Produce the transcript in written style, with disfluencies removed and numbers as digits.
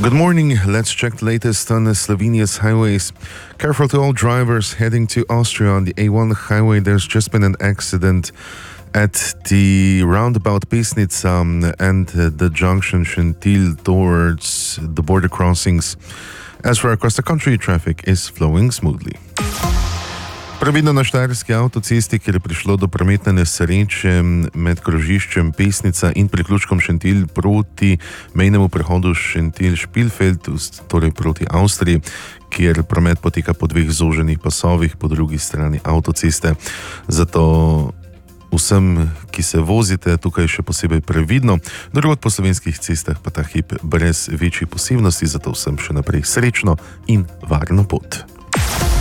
Good morning. Let's check the latest on Slovenia's highways. Careful to all drivers heading to Austria on the A1 highway. There's just been an accident at the roundabout Pesnica and the junction Šentilj towards the border crossings. As for across the country, traffic is flowing smoothly. Previdno na štajerski avtocesti, kjer je prišlo do prometne nesreče med krožiščem Pesnica in priključkom Šentilj proti mejnemu prehodu Šentilj-Špilfeld, torej proti Avstriji, kjer promet poteka po dveh zoženih pasovih po drugi strani avtoceste. Zato vsem, ki se vozite, tukaj še posebej previdno. Drugod po slovenskih cestah pa ta hip brez večjih posebnosti, zato vsem še naprej srečno in varno pot.